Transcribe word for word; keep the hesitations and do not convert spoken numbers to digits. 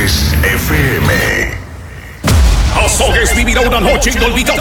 Kiss F M. Azogues vivirá una noche inolvidable